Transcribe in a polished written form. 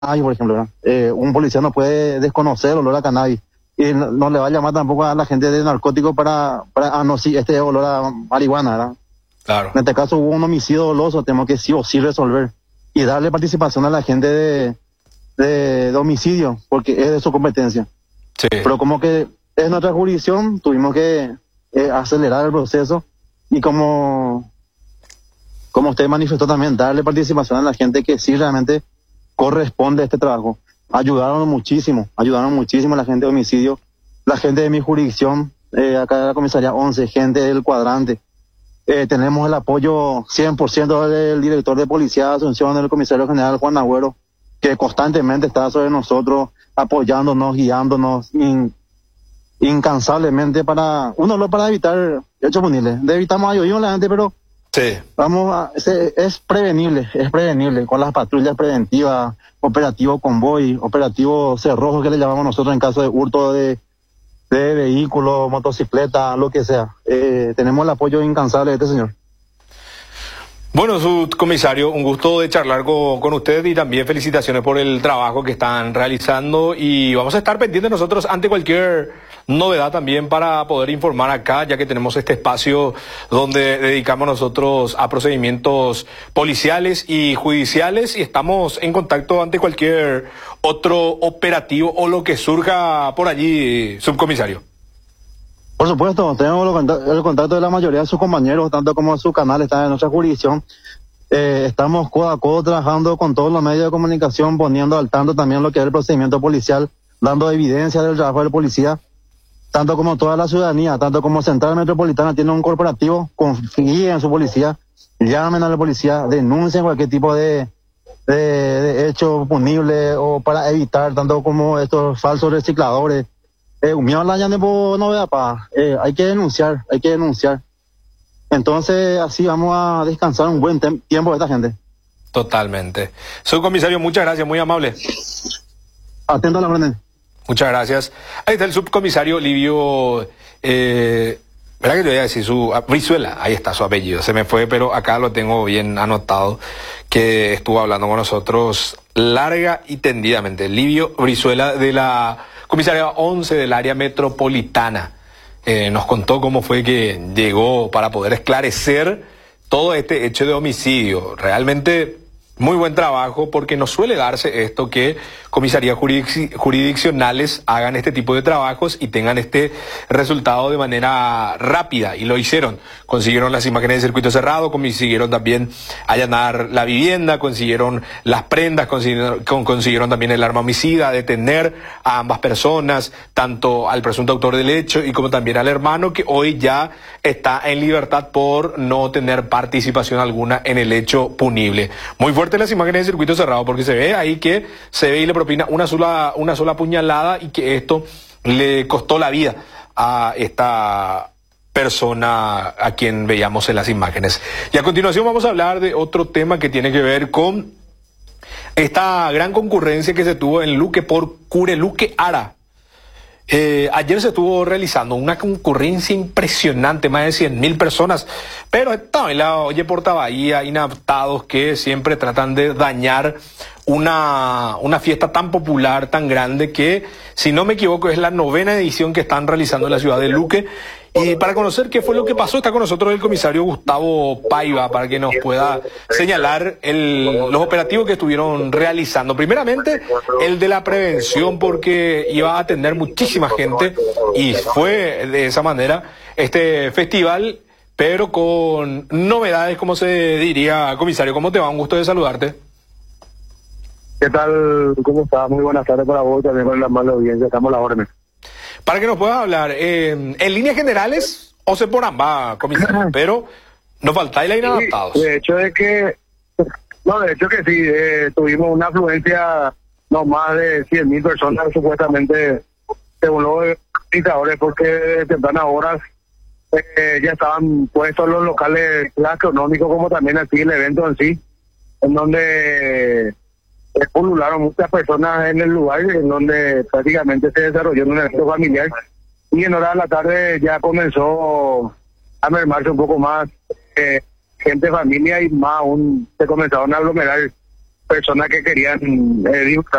cannabis, por ejemplo, ¿verdad? Un policía no puede desconocer el olor a cannabis y no le va a llamar tampoco a la gente de narcóticos no, sí, este es olor a marihuana, ¿verdad? Claro. En este caso hubo un homicidio doloso, tenemos que sí o sí resolver y darle participación a la gente de homicidio, porque es de su competencia. Sí. Pero como que es nuestra jurisdicción, tuvimos que acelerar el proceso y como usted manifestó también, darle participación a la gente que sí realmente corresponde a este trabajo. Ayudaron muchísimo la gente de homicidio, la gente de mi jurisdicción, acá de la comisaría 11, gente del cuadrante. Tenemos el apoyo 100% del director de policía de Asunción, del comisario general Juan Agüero, que constantemente está sobre nosotros, apoyándonos, guiándonos incansablemente para evitar hechos punibles. Evitamos a la gente, pero Sí. es prevenible con las patrullas preventivas, operativo convoy, operativo cerrojo que le llamamos nosotros en caso de hurto de vehículos, motocicleta, lo que sea. Tenemos el apoyo incansable de este señor. Bueno, subcomisario, un gusto de charlar con usted y también felicitaciones por el trabajo que están realizando y vamos a estar pendientes nosotros ante cualquier novedad también para poder informar acá, ya que tenemos este espacio donde dedicamos nosotros a procedimientos policiales y judiciales y estamos en contacto ante cualquier otro operativo o lo que surja por allí, subcomisario. Por supuesto, tenemos el contacto de la mayoría de sus compañeros, tanto como su canal está en nuestra jurisdicción. Estamos codo a codo trabajando con todos los medios de comunicación, poniendo al tanto también lo que es el procedimiento policial, dando evidencia del trabajo del policía, tanto como toda la ciudadanía, tanto como Central Metropolitana tiene un corporativo, confíen en su policía, llamen a la policía, denuncien cualquier tipo de hecho punible o para evitar tanto como estos falsos recicladores. Hay que denunciar. Entonces, así vamos a descansar un buen tiempo de esta gente. Totalmente. Subcomisario, muchas gracias, muy amable. Atento a la orden. Muchas gracias. Ahí está el subcomisario Livio, ¿verdad que te voy a decir Brizuela? Ahí está su apellido, se me fue, pero acá lo tengo bien anotado, que estuvo hablando con nosotros larga y tendidamente. Livio Brizuela de la comisaría 11 del área metropolitana. Nos contó cómo fue que llegó para poder esclarecer todo este hecho de homicidio. Realmente muy buen trabajo, porque no suele darse esto que comisarías jurisdiccionales hagan este tipo de trabajos y tengan este resultado de manera rápida, y lo hicieron. Consiguieron las imágenes de circuito cerrado, consiguieron también allanar la vivienda, consiguieron las prendas, consiguieron también el arma homicida, detener a ambas personas, tanto al presunto autor del hecho y como también al hermano, que hoy ya está en libertad por no tener participación alguna en el hecho punible. Muy fuerte las imágenes de circuito cerrado, porque se ve ahí que se ve y le propina una sola puñalada, y que esto le costó la vida a esta persona a quien veíamos en las imágenes. Y a continuación vamos a hablar de otro tema que tiene que ver con esta gran concurrencia que se tuvo en Luque por Cureluque Ara. Ayer se estuvo realizando una concurrencia impresionante, más de 100.000 personas, pero también la oye Porta Bahía, inadaptados que siempre tratan de dañar una fiesta tan popular, tan grande, que, si no me equivoco, es la 9ª edición que están realizando en la ciudad de Luque. Y para conocer qué fue lo que pasó, está con nosotros el comisario Gustavo Paiva, para que nos pueda señalar los operativos que estuvieron realizando. Primeramente, el de la prevención, porque iba a atender muchísima gente, y fue de esa manera este festival, pero con novedades, como se diría. Comisario, ¿cómo te va? Un gusto de saludarte. ¿Qué tal? ¿Cómo estás? Muy buenas tardes para vos, también con la mala audiencia. Estamos a la orden. Para que nos puedas hablar, en líneas generales, o se por ambas, comisario, pero nos faltáis la inadaptados. De hecho que sí, tuvimos una afluencia no más de 100.000 personas, supuestamente, según los organizadores, porque de tempranas horas ya estaban puestos los locales gastronómicos, como también aquí el evento en sí, en donde pulularon muchas personas en el lugar, en donde prácticamente se desarrolló un evento familiar, y en horas de la tarde ya comenzó a mermarse un poco más gente, familia, y más aún se comenzaron a aglomerar personas que querían disfrutar